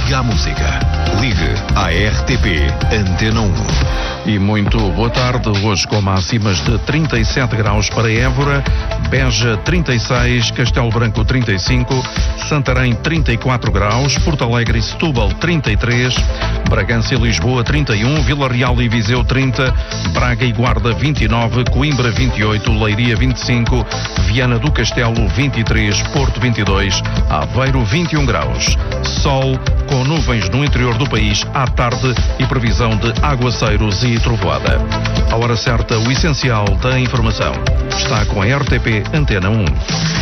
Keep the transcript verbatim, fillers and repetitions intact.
Ligue à música. Ligue à R T P Antena um. E muito boa tarde, hoje com máximas de trinta e sete graus para Évora, Beja trinta e seis, Castelo Branco trinta e cinco, Santarém trinta e quatro graus, Porto Alegre e Setúbal trinta e três, Bragança e Lisboa trinta e um, Vila Real e Viseu trinta, Braga e Guarda vinte e nove, Coimbra vinte e oito, Leiria vinte e cinco, Viana do Castelo vinte e três, Porto vinte e dois, Aveiro vinte e um graus. Sol com nuvens no interior do país à tarde e previsão de aguaceiros e trovoada. À hora certa, o essencial da informação está com a R T P Antena um.